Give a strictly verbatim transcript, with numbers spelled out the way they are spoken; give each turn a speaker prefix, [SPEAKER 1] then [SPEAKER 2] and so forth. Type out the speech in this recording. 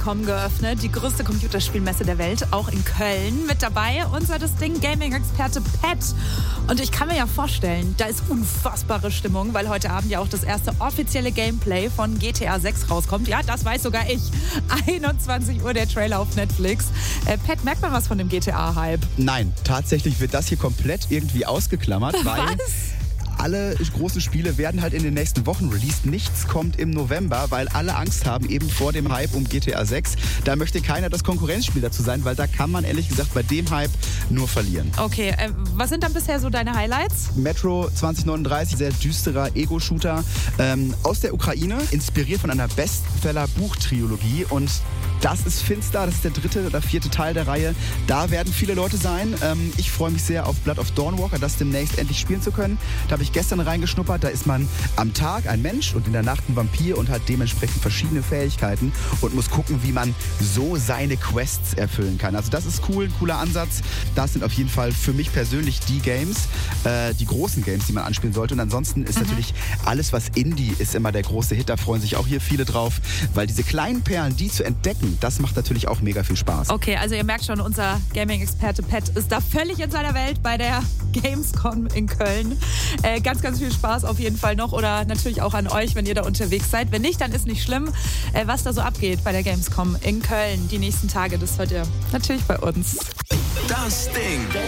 [SPEAKER 1] Gamescom geöffnet, die größte Computerspielmesse der Welt, auch in Köln. Mit dabei unser das Ding Gaming-Experte Pat. Und ich kann mir ja vorstellen, da ist unfassbare Stimmung, weil heute Abend ja auch das erste offizielle Gameplay von G T A sechs rauskommt. Ja, das weiß sogar ich. einundzwanzig Uhr der Trailer auf Netflix. Äh, Pat, merkt man was von dem G T A-Hype?
[SPEAKER 2] Nein, tatsächlich wird das hier komplett irgendwie ausgeklammert, weil...
[SPEAKER 1] Was?
[SPEAKER 2] Alle großen Spiele werden halt in den nächsten Wochen released. Nichts kommt im November, weil alle Angst haben eben vor dem Hype um G T A sechs. Da möchte keiner das Konkurrenzspiel dazu sein, weil da kann man ehrlich gesagt bei dem Hype nur verlieren.
[SPEAKER 1] Okay, äh, was sind dann bisher so deine Highlights?
[SPEAKER 2] Metro zwanzig neununddreißig, sehr düsterer Ego-Shooter ähm, aus der Ukraine, inspiriert von einer Bestseller-Buchtrilogie und das ist finster, das ist der dritte oder vierte Teil der Reihe. Da werden viele Leute sein. Ähm, ich freue mich sehr auf Blood of Dawnwalker, das demnächst endlich spielen zu können. Da habe ich gestern reingeschnuppert. Da ist man am Tag ein Mensch und in der Nacht ein Vampir und hat dementsprechend verschiedene Fähigkeiten und muss gucken, wie man so seine Quests erfüllen kann. Also das ist cool, ein cooler Ansatz. Das sind auf jeden Fall für mich persönlich die Games, äh, die großen Games, die man anspielen sollte. Und ansonsten ist mhm. natürlich alles, was Indie ist, immer der große Hit. Da freuen sich auch hier viele drauf, weil diese kleinen Perlen, die zu entdecken, das macht natürlich auch mega viel Spaß.
[SPEAKER 1] Okay, also ihr merkt schon, unser Gaming-Experte Pat ist da völlig in seiner Welt bei der Gamescom in Köln. Äh, ganz, ganz viel Spaß auf jeden Fall noch oder natürlich auch an euch, wenn ihr da unterwegs seid. Wenn nicht, dann ist nicht schlimm. Äh, was da so abgeht bei der Gamescom in Köln die nächsten Tage, das hört ihr natürlich bei uns.
[SPEAKER 3] Das Ding.